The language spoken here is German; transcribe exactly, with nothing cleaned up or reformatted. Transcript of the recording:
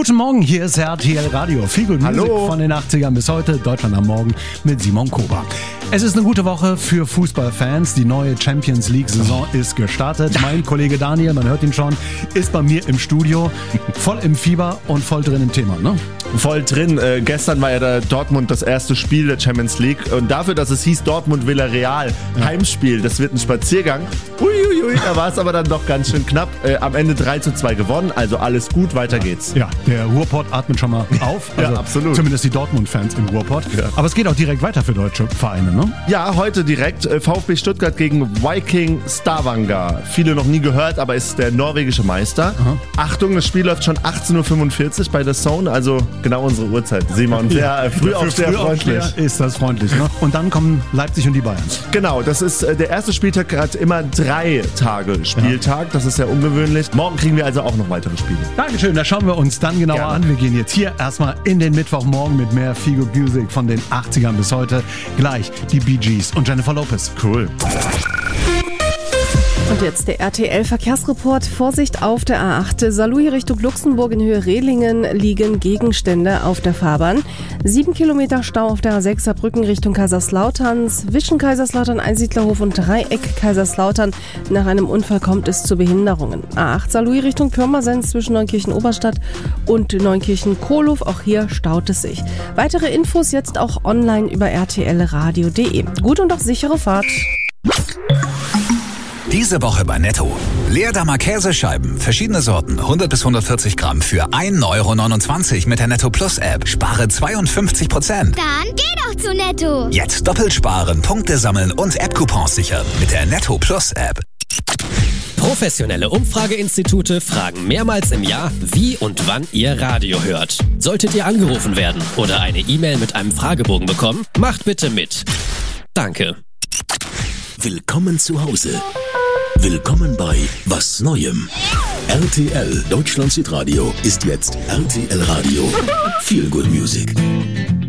Guten Morgen, hier ist R T L Radio. Viel Good Music Hallo. Von den achtzigern bis heute. Deutschland am Morgen mit Simon Kober. Es ist eine gute Woche für Fußballfans. Die neue Champions League-Saison ist gestartet. Mein Kollege Daniel, man hört ihn schon, ist bei mir im Studio. Voll im Fieber und voll drin im Thema, ne? Voll drin. Äh, gestern war ja der Dortmund das erste Spiel der Champions League. Und dafür, dass es hieß Dortmund-Villarreal, ja. Heimspiel, das wird ein Spaziergang. Uiuiui, da war es aber dann doch ganz schön knapp. Äh, am Ende drei zu zwei gewonnen, also alles gut, weiter geht's. Ja, der Ruhrpott atmet schon mal auf. Also ja, absolut. Zumindest die Dortmund-Fans im Ruhrpott. Ja. Aber es geht auch direkt weiter für deutsche Vereine, ne? Ja, heute direkt äh, VfB Stuttgart gegen Viking Stavanger. Viele noch nie gehört, aber ist der norwegische Meister. Aha. Achtung, das Spiel läuft schon achtzehn Uhr fünfundvierzig bei The Zone, also genau unsere Uhrzeit. Simon, sehr ja, äh, früh auf sehr freundlich. Ist das freundlich, ne? Und dann kommen Leipzig und die Bayern. Genau, das ist äh, der erste Spieltag, hat immer drei Tage Spieltag. Ja. Das ist sehr ungewöhnlich. Morgen kriegen wir also auch noch weitere Spiele. Dankeschön, da schauen wir uns dann genauer Gerne. an. Wir gehen jetzt hier erstmal in den Mittwochmorgen mit mehr Feel Good Music von den achtzigern bis heute. Gleich die Bee Gees und Jennifer Lopez. Cool. Und jetzt der R T L-Verkehrsreport. Vorsicht auf der A acht. Saarlouis Richtung Luxemburg in Höhe Rehlingen liegen Gegenstände auf der Fahrbahn. Sieben Kilometer Stau auf der A sechs Saarbrücken Richtung Kaiserslautern. Zwischen Kaiserslautern, Einsiedlerhof und Dreieck Kaiserslautern. Nach einem Unfall kommt es zu Behinderungen. A acht Saarlouis Richtung Pirmasens zwischen Neunkirchen-Oberstadt und Neunkirchen-Kohlhof. Auch hier staut es sich. Weitere Infos jetzt auch online über r t l radio punkt d e. Gute und auch sichere Fahrt. Diese Woche bei Netto. Leerdammer Käsescheiben, verschiedene Sorten, hundert bis hundertvierzig Gramm für ein Euro neunundzwanzig mit der Netto Plus App. Spare zweiundfünfzig Prozent. Dann geh doch zu Netto. Jetzt doppelt sparen, Punkte sammeln und App-Coupons sichern mit der Netto Plus App. Professionelle Umfrageinstitute fragen mehrmals im Jahr, wie und wann ihr Radio hört. Solltet ihr angerufen werden oder eine E-Mail mit einem Fragebogen bekommen, macht bitte mit. Danke. Willkommen zu Hause. Willkommen bei Was Neuem. R T L Deutschland Südradio ist jetzt R T L Radio. Feel Good Music.